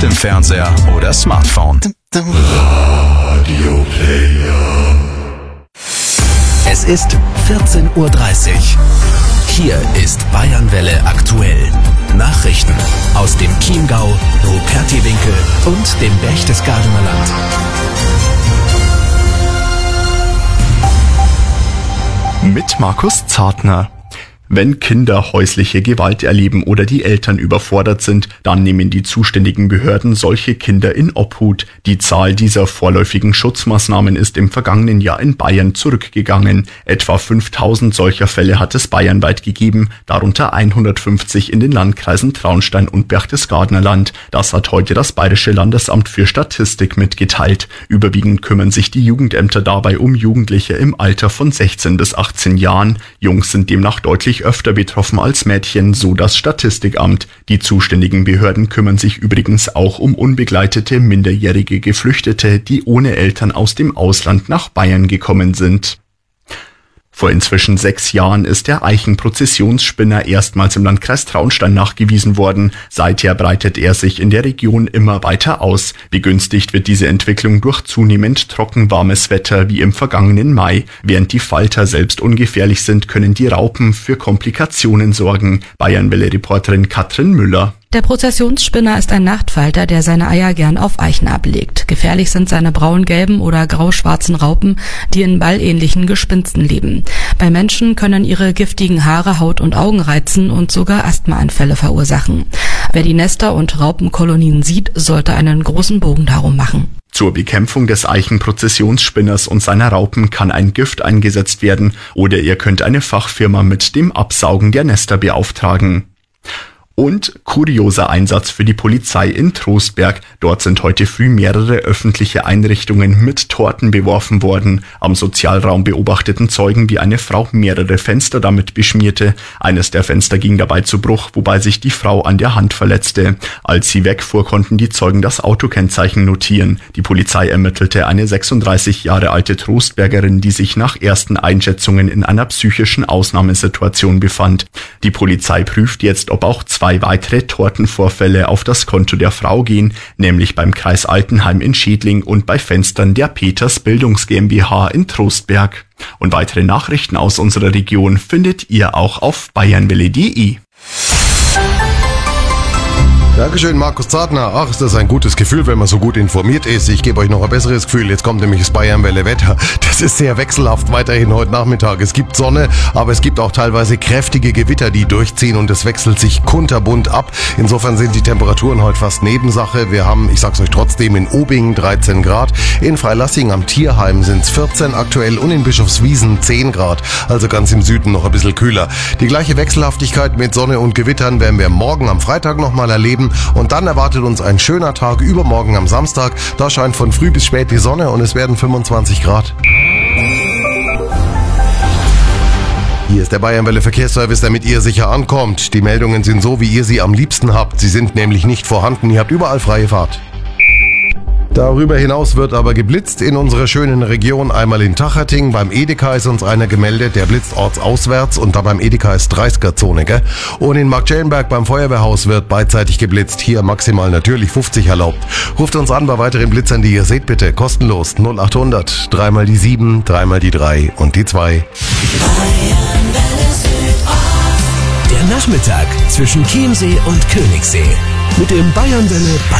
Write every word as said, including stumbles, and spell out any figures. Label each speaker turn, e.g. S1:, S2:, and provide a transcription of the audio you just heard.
S1: im Fernseher oder Smartphone.
S2: Radio Player.
S1: Es ist vierzehn Uhr dreißig. Hier ist Bayernwelle aktuell. Nachrichten aus dem Chiemgau, Rupertiwinkel und dem Berchtesgadener Land.
S3: Mit Markus Zartner. Wenn Kinder häusliche Gewalt erleben oder die Eltern überfordert sind, dann nehmen die zuständigen Behörden solche Kinder in Obhut. Die Zahl dieser vorläufigen Schutzmaßnahmen ist im vergangenen Jahr in Bayern zurückgegangen. Etwa fünftausend solcher Fälle hat es bayernweit gegeben, darunter hundertfünfzig in den Landkreisen Traunstein und Berchtesgadener Land. Das hat heute das Bayerische Landesamt für Statistik mitgeteilt. Überwiegend kümmern sich die Jugendämter dabei um Jugendliche im Alter von sechzehn bis achtzehn Jahren. Jungs sind demnach deutlich öfter betroffen als Mädchen, so das Statistikamt. Die zuständigen Behörden kümmern sich übrigens auch um unbegleitete minderjährige Geflüchtete, die ohne Eltern aus dem Ausland nach Bayern gekommen sind. Vor inzwischen sechs Jahren ist der Eichenprozessionsspinner erstmals im Landkreis Traunstein nachgewiesen worden. Seither breitet er sich in der Region immer weiter aus. Begünstigt wird diese Entwicklung durch zunehmend trockenwarmes Wetter wie im vergangenen Mai. Während die Falter selbst ungefährlich sind, können die Raupen für Komplikationen sorgen. Bayernwelle-Reporterin Katrin Müller.
S4: Der Prozessionsspinner ist ein Nachtfalter, der seine Eier gern auf Eichen ablegt. Gefährlich sind seine braun-gelben oder grau-schwarzen Raupen, die in ballähnlichen Gespinsten leben. Bei Menschen können ihre giftigen Haare Haut und Augen reizen und sogar Asthmaanfälle verursachen. Wer die Nester und Raupenkolonien sieht, sollte einen großen Bogen darum machen.
S3: Zur Bekämpfung des Eichenprozessionsspinners und seiner Raupen kann ein Gift eingesetzt werden oder ihr könnt eine Fachfirma mit dem Absaugen der Nester beauftragen. Und kurioser Einsatz für die Polizei in Trostberg. Dort sind heute früh mehrere öffentliche Einrichtungen mit Torten beworfen worden. Am Sozialraum beobachteten Zeugen, wie eine Frau mehrere Fenster damit beschmierte. Eines der Fenster ging dabei zu Bruch, wobei sich die Frau an der Hand verletzte. Als sie wegfuhr, konnten die Zeugen das Autokennzeichen notieren. Die Polizei ermittelte eine sechsunddreißig Jahre alte Trostbergerin, die sich nach ersten Einschätzungen in einer psychischen Ausnahmesituation befand. Die Polizei prüft jetzt, ob auch zwei Zwei weitere Tortenvorfälle auf das Konto der Frau gehen, nämlich beim Kreis Altenheim in Schädling und bei Fenstern der Peters Bildungs GmbH in Trostberg. Und weitere Nachrichten aus unserer Region findet ihr auch auf bayernwelle punkt de.
S2: Dankeschön, Markus Zartner. Ach, ist das ein gutes Gefühl, wenn man so gut informiert ist. Ich gebe euch noch ein besseres Gefühl. Jetzt kommt nämlich das Bayernwelle-Wetter. Das ist sehr wechselhaft weiterhin heute Nachmittag. Es gibt Sonne, aber es gibt auch teilweise kräftige Gewitter, die durchziehen und es wechselt sich kunterbunt ab. Insofern sind die Temperaturen heute fast Nebensache. Wir haben, ich sag's euch trotzdem, in Obingen dreizehn Grad, in Freilassing am Tierheim sind's vierzehn aktuell und in Bischofswiesen zehn Grad. Also ganz im Süden noch ein bisschen kühler. Die gleiche Wechselhaftigkeit mit Sonne und Gewittern werden wir morgen am Freitag nochmal erleben. Und dann erwartet uns ein schöner Tag übermorgen am Samstag. Da scheint von früh bis spät die Sonne und es werden fünfundzwanzig Grad. Hier ist der Bayernwelle Verkehrsservice, damit ihr sicher ankommt. Die Meldungen sind so, wie ihr sie am liebsten habt. Sie sind nämlich nicht vorhanden. Ihr habt überall freie Fahrt. Darüber hinaus wird aber geblitzt in unserer schönen Region. Einmal in Tacherting, beim Edeka ist uns einer gemeldet, der blitzt ortsauswärts und da beim Edeka ist dreißiger-Zone, gell? Und in Marktschellenberg beim Feuerwehrhaus wird beidseitig geblitzt, hier maximal natürlich fünfzig erlaubt. Ruft uns an bei weiteren Blitzern, die ihr seht, bitte, kostenlos null achthundert, dreimal die sieben, dreimal die drei und die zwei.
S1: Der Nachmittag zwischen Chiemsee und Königssee mit dem Bayernwelle Bayern